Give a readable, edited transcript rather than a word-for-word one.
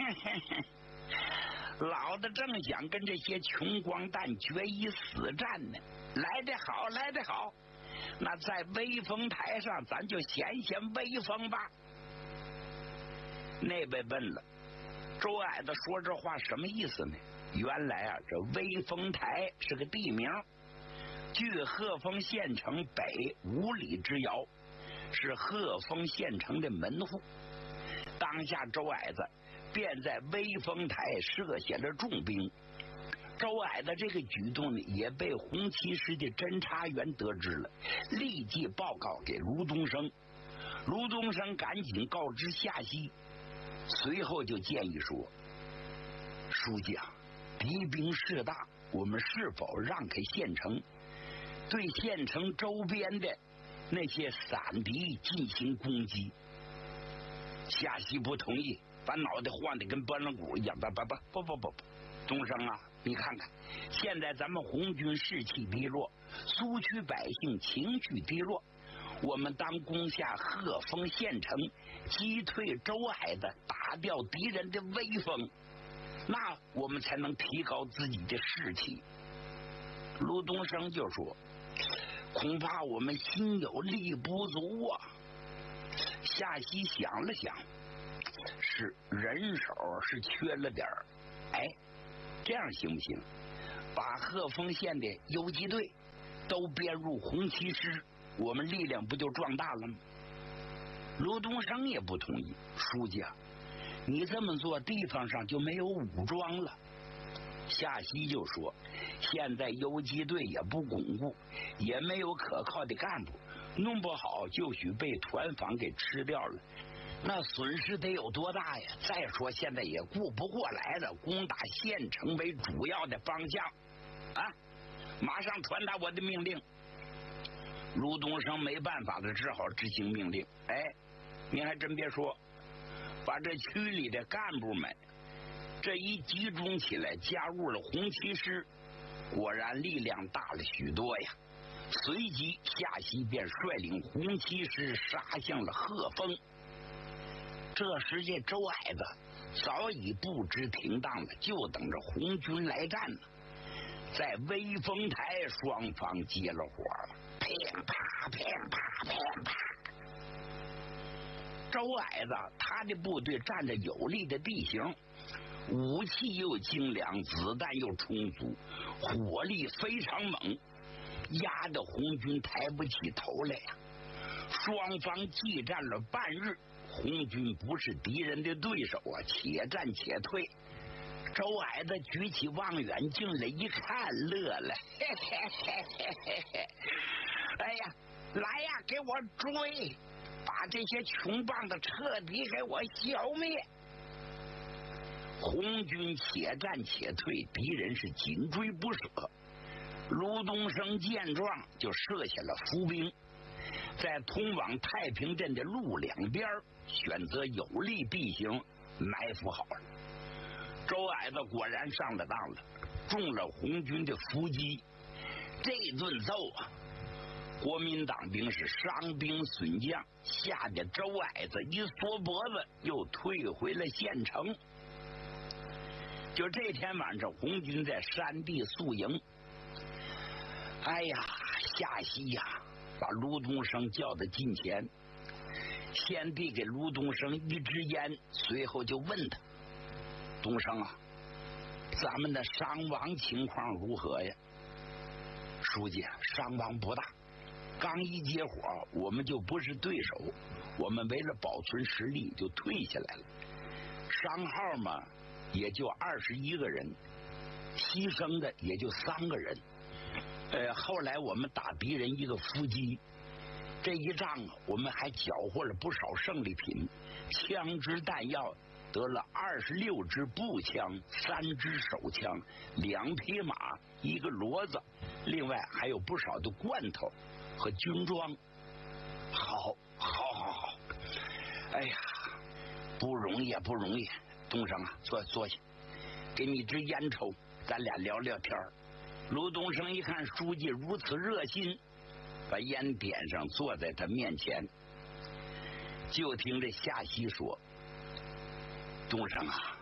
老子正想跟这些穷光蛋决一死战呢。来得好，来得好，那在威风台上咱就显显威风吧。那位问了，周矮子说这话什么意思呢？原来啊，这威风台是个地名，距鹤峰县城北5里之遥，是鹤峰县城的门户。当下周矮子便在威风台设下了重兵。周矮子这个举动呢，也被红旗师的侦查员得知了，立即报告给卢东升。卢东升赶紧告知夏曦，随后就建议说：“书记啊，敌兵势大，我们是否让开县城，对县城周边的那些散敌进行攻击？”夏曦不同意，把脑袋晃得跟拨浪鼓一样。不，东升啊，你看看，现在咱们红军士气低落，苏区百姓情绪低落，我们当攻下鹤峰县城，击退周矮子，打掉敌人的威风，那我们才能提高自己的士气。卢东升就说：“恐怕我们心有力不足啊。”夏曦想了想，是人手是缺了点儿，哎，这样行不行？把鹤峰县的游击队都编入红旗师，我们力量不就壮大了吗？卢东升也不同意，书记啊，你这么做地方上就没有武装了。夏曦就说：“现在游击队也不巩固，也没有可靠的干部，弄不好就许被团防给吃掉了，那损失得有多大呀？再说现在也顾不过来了，攻打县城为主要的方向啊！马上传达我的命令。”卢东升没办法的，只好执行命令。哎，您还真别说，把这区里的干部们这一集中起来，加入了红旗师，果然力量大了许多呀。随即夏曦便率领红旗师杀向了鹤峰。这时这周矮子早已不知停当了，就等着红军来战呢。在威风台双方接了火了，乒啪乒啪乒啪。周矮子他的部队占着有利的地形，武器又精良，子弹又充足，火力非常猛，压得红军抬不起头来呀。双方激战了半日，红军不是敌人的对手啊，且战且退。周矮子举起望远镜来一看，乐了，嘿嘿嘿嘿嘿嘿！哎呀，来呀，给我追，把这些穷棒子彻底给我消灭！红军且战且退，敌人是紧追不舍。卢东升见状，就设下了伏兵，在通往太平镇的路两边选择有利地形埋伏好了。周矮子果然上了当了，中了红军的伏击。这顿揍啊，国民党兵是伤兵损将，吓得周矮子一缩脖子，又退回了县城。就这天晚上，红军在山地宿营。哎呀，夏曦呀，把卢东升叫到近前，先递给卢东升一支烟，随后就问他：“东升啊，咱们的伤亡情况如何呀？”“书记，伤亡不大，刚一接火，我们就不是对手，我们为了保存实力就退下来了。伤号嘛，也就21个人，牺牲的也就3个人。后来我们打敌人一个伏击，这一仗啊，我们还缴获了不少胜利品，枪支弹药得了26支步枪、3支手枪、2匹马、1个骡子，另外还有不少的罐头和军装。好，哎呀，不容易啊，不容易。东升啊，坐下，给你支烟抽，咱俩聊聊天。”卢东升一看书记如此热心，把烟点上，坐在他面前。就听这夏曦说：“东升啊，